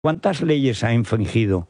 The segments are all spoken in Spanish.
¿Cuántas leyes ha infringido?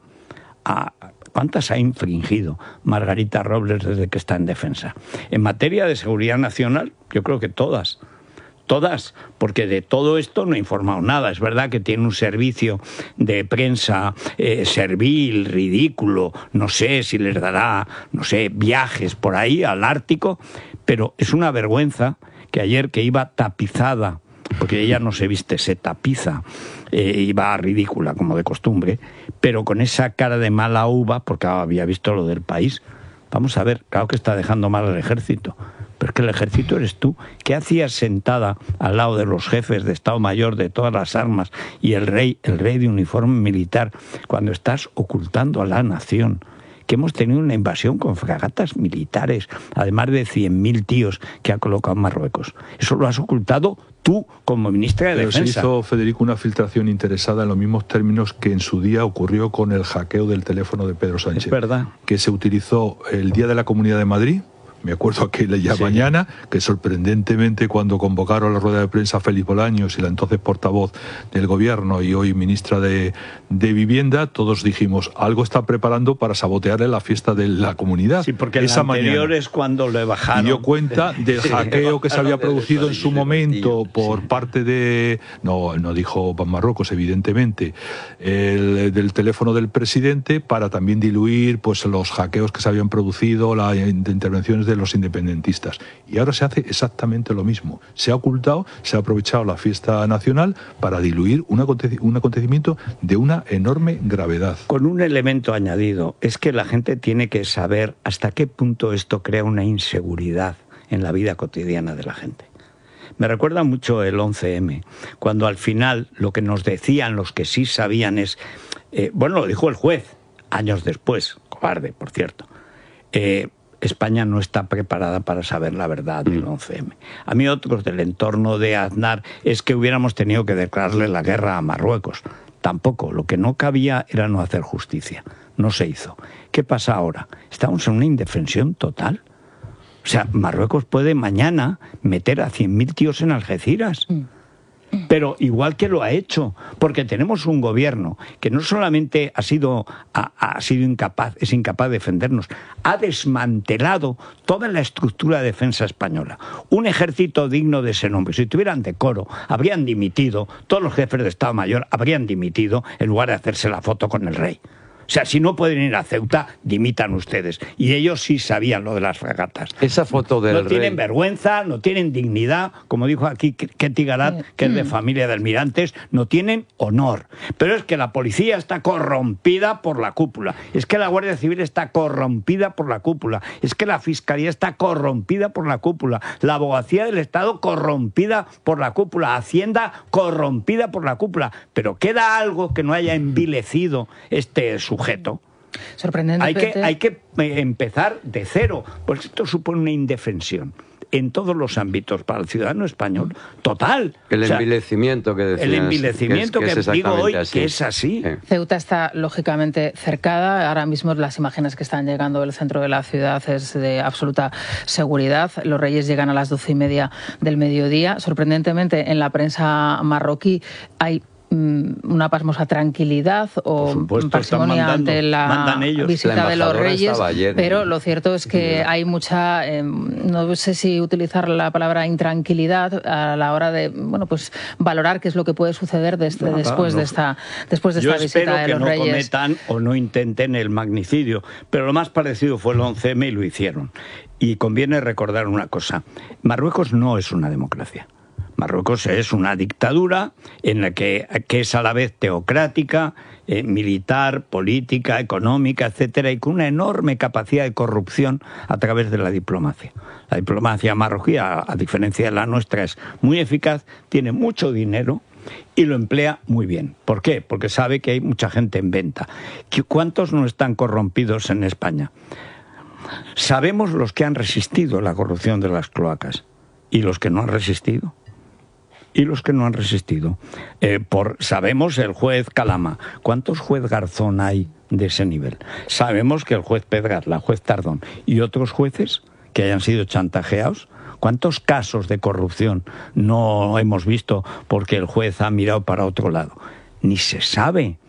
¿Cuántas ha infringido Margarita Robles desde que está en defensa? En materia de seguridad nacional, yo creo que todas. Todas, porque de todo esto no ha informado nada. Es verdad que tiene un servicio de prensa servil, ridículo, no sé si les dará, no sé, viajes por ahí al Ártico, pero es una vergüenza que ayer, que iba tapizada, porque ella no se viste, se tapiza, iba ridícula como de costumbre, pero con esa cara de mala uva, porque había visto lo del país. Vamos a ver, claro que está dejando mal al ejército, pero es que el ejército eres tú. ¿Qué hacías sentada al lado de los jefes de Estado Mayor de todas las armas y el rey de uniforme militar, cuando estás ocultando a la nación? Que hemos tenido una invasión con fragatas militares, además de 100.000 tíos que ha colocado Marruecos. Eso lo has ocultado tú como ministra de Defensa. Pero se hizo, Federico, una filtración interesada en los mismos términos que en su día ocurrió con el hackeo del teléfono de Pedro Sánchez. Es verdad. Que se utilizó el día de la Comunidad de Madrid. Me acuerdo aquella mañana, que sorprendentemente cuando convocaron la rueda de prensa Félix Bolaños y la entonces portavoz del gobierno y hoy ministra de Vivienda, todos dijimos, algo está preparando para sabotearle la fiesta de la comunidad. Sí, porque esa anterior mañana es cuando le bajaron. Y dio cuenta del hackeo que se había producido en su momento por parte de... No dijo Marruecos, evidentemente, del teléfono del presidente, para también diluir pues los hackeos que se habían producido, las intervenciones de los independentistas. Y ahora se hace exactamente lo mismo. Se ha ocultado, se ha aprovechado la fiesta nacional para diluir un acontecimiento de una enorme gravedad. Con un elemento añadido, es que la gente tiene que saber hasta qué punto esto crea una inseguridad en la vida cotidiana de la gente. Me recuerda mucho el 11M, cuando al final lo que nos decían los que sí sabían es, bueno, lo dijo el juez, años después, cobarde, por cierto, España no está preparada para saber la verdad del 11M. A mí otros del entorno de Aznar es que hubiéramos tenido que declararle la guerra a Marruecos. Tampoco, lo que no cabía era no hacer justicia. No se hizo. ¿Qué pasa ahora? Estamos en una indefensión total. O sea, Marruecos puede mañana meter a 100.000 tíos en Algeciras. Pero igual que lo ha hecho, porque tenemos un gobierno que no solamente ha sido incapaz, es incapaz de defendernos, ha desmantelado toda la estructura de defensa española. Un ejército digno de ese nombre. Si tuvieran decoro, habrían dimitido, todos los jefes de Estado Mayor habrían dimitido en lugar de hacerse la foto con el rey. O sea, si no pueden ir a Ceuta, dimitan ustedes. Y ellos sí sabían lo de las fragatas. Esa foto del rey. No tienen vergüenza, no tienen dignidad, como dijo aquí Ketty Garat, que es de familia de almirantes, no tienen honor. Pero es que la policía está corrompida por la cúpula. Es que la Guardia Civil está corrompida por la cúpula. Es que la Fiscalía está corrompida por la cúpula. La Abogacía del Estado corrompida por la cúpula. Hacienda corrompida por la cúpula. Pero queda algo que no haya envilecido este sujeto. Sorprendente. Hay que empezar de cero, porque esto supone una indefensión en todos los ámbitos para el ciudadano español total. El envilecimiento que decías. El envilecimiento que digo hoy así. Que es así. Ceuta está lógicamente cercada. Ahora mismo las imágenes que están llegando del centro de la ciudad es de absoluta seguridad. Los Reyes llegan a las 12:30 del mediodía. Sorprendentemente, en la prensa marroquí hay una pasmosa tranquilidad o parsimonia ante la visita de los Reyes, pero lo cierto es que hay mucha, no sé si utilizar la palabra intranquilidad a la hora de, bueno, pues valorar qué es lo que puede suceder después de esta visita de los Reyes. Yo espero que no cometan o no intenten el magnicidio, pero lo más parecido fue el 11M y lo hicieron. Y conviene recordar una cosa, Marruecos no es una democracia. Marruecos es una dictadura en la que es a la vez teocrática, militar, política, económica, etcétera, y con una enorme capacidad de corrupción a través de la diplomacia. La diplomacia marroquí, a diferencia de la nuestra, es muy eficaz, tiene mucho dinero y lo emplea muy bien. ¿Por qué? Porque sabe que hay mucha gente en venta. ¿Cuántos no están corrompidos en España? Sabemos los que han resistido la corrupción de las cloacas y los que no han resistido. Sabemos el juez Calama. ¿Cuántos juez Garzón hay de ese nivel? Sabemos que el juez Pedraz, la juez Tardón y otros jueces que hayan sido chantajeados. ¿Cuántos casos de corrupción no hemos visto porque el juez ha mirado para otro lado? Ni se sabe.